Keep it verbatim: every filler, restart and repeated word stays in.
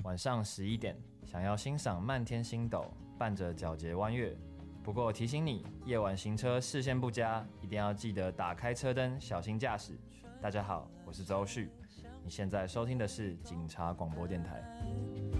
晚上十一点，想要欣赏漫天星斗，伴着皎洁弯月。不过提醒你，夜晚行车视线不佳，一定要记得打开车灯，小心驾驶。大家好，我是周旭，你现在收听的是警察广播电台。